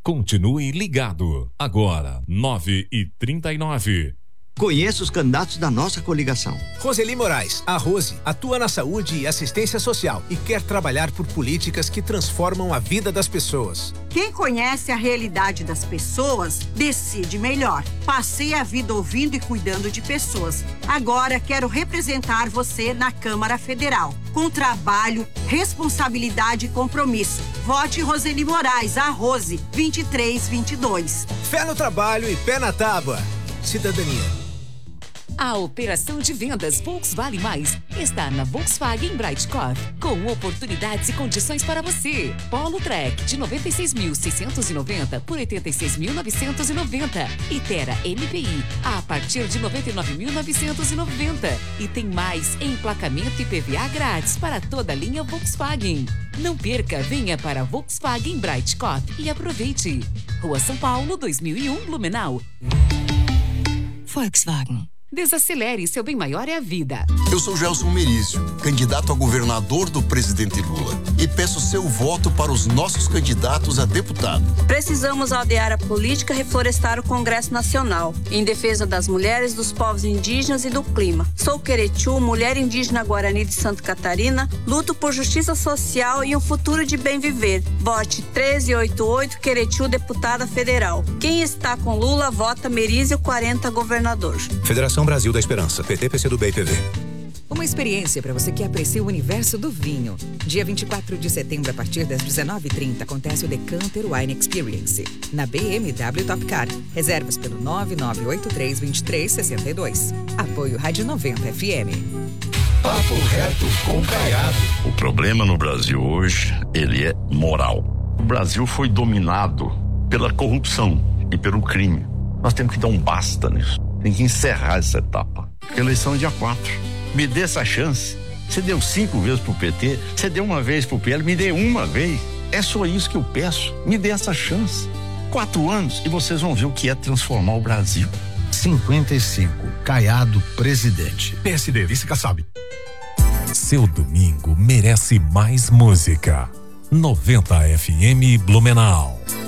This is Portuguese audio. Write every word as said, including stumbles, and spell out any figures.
Continue ligado. Agora, nove e trinta e nove. Conheça os candidatos da nossa coligação. Roseli Moraes, a Rose, atua na saúde e assistência social e quer trabalhar por políticas que transformam a vida das pessoas. Quem conhece a realidade das pessoas, decide melhor. Passei a vida ouvindo e cuidando de pessoas. Agora quero representar você na Câmara Federal. Com trabalho, responsabilidade e compromisso. Vote Roseli Moraes, a Rose, vinte e três vinte e dois. Fé no trabalho e pé na tábua. Cidadania. A operação de vendas Volkswagen Mais está na Volkswagen Breitkopf, com oportunidades e condições para você. Polo Track de noventa e seis mil seiscentos e noventa por oitenta e seis mil novecentos e noventa. E Tera M P I a partir de noventa e nove mil novecentos e noventa. E tem mais emplacamento e I P V A grátis para toda a linha Volkswagen. Não perca, venha para Volkswagen Breitkopf e aproveite. Rua São Paulo, dois mil e um, Blumenau. Volkswagen. Desacelere, seu bem maior é a vida. Eu sou Gelson Merizio, candidato a governador do presidente Lula, e peço seu voto para os nossos candidatos a deputado. Precisamos aldear a política e reflorestar o Congresso Nacional, em defesa das mulheres, dos povos indígenas e do clima. Sou Queretiu, mulher indígena Guarani de Santa Catarina, luto por justiça social e um futuro de bem viver. Vote treze oitenta e oito Queretiu, deputada federal. Quem está com Lula, vota Merizio quarenta, governador. Federação Brasil da Esperança, P T, P C do B e P V. Uma experiência para você que aprecia o universo do vinho. Dia vinte e quatro de setembro, a partir das dezenove e trinta, acontece o Decanter Wine Experience, na B M W Top Car. Reservas pelo nove nove oito três, dois três seis dois. Apoio Rádio noventa F M. Papo reto com Caiado. O problema no Brasil hoje, ele é moral. O Brasil foi dominado pela corrupção e pelo crime. Nós temos que dar um basta nisso. Tem que encerrar essa etapa. Eleição é dia quatro. Me dê essa chance. Você deu cinco vezes pro P T, você deu uma vez pro P L, me dê uma vez. É só isso que eu peço. Me dê essa chance. Quatro anos e vocês vão ver o que é transformar o Brasil. cinquenta e cinco. Caiado, presidente. P S D, vice Kassab. Seu domingo merece mais música. noventa F M Blumenau.